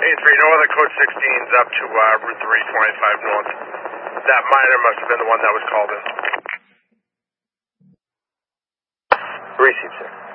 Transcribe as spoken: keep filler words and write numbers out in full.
A three, no other code sixteens up to uh, Route three twenty-five North. That minor must have been the one that was called in. Received, sir.